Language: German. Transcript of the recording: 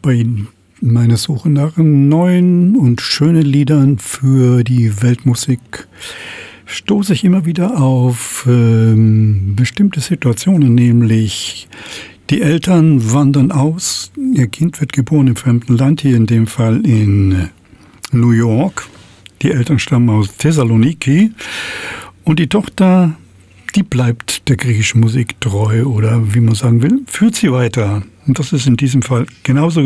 Bei meiner Suche nach neuen und schönen Liedern für die Weltmusik stoße ich immer wieder auf bestimmte Situationen, nämlich die Eltern wandern aus, ihr Kind wird geboren im fremden Land, hier in dem Fall in New York. Die Eltern stammen aus Thessaloniki und die Tochter, die bleibt der griechischen Musik treu oder wie man sagen will, führt sie weiter. Und das ist in diesem Fall genauso